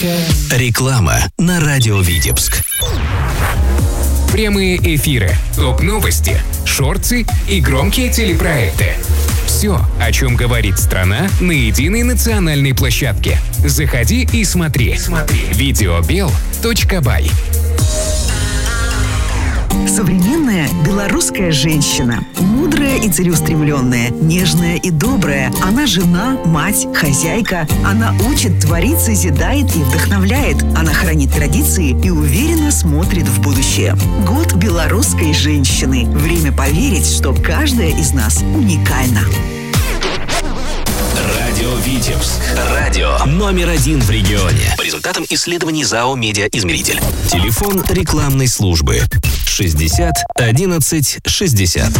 Реклама на радио Витебск. Прямые эфиры, топ-новости, шорты и громкие телепроекты. Все, о чем говорит страна на единой национальной площадке. Заходи и смотри. Videobel.by. Современная белорусская женщина. Мудрая и целеустремленная, нежная и добрая. Она жена, мать, хозяйка. Она учит, творит, созидает и вдохновляет. Она хранит традиции и уверенно смотрит в будущее. Год белорусской женщины. Время поверить, что каждая из нас уникальна. Радио Витебск. Радио номер 1 в регионе. По результатам исследований ЗАО «Медиаизмеритель». Телефон рекламной службы 60 11 60.